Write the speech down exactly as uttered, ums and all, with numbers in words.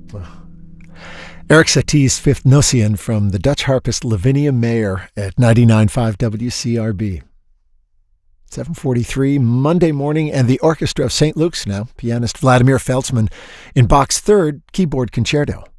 Eric Satie's Fifth Nocian from the Dutch harpist Lavinia Mayer at ninety-nine point five W C R B. seven forty-three Monday morning, and the Orchestra of Saint Luke's now. Pianist Vladimir Feltzman in Bach's Third Keyboard Concerto.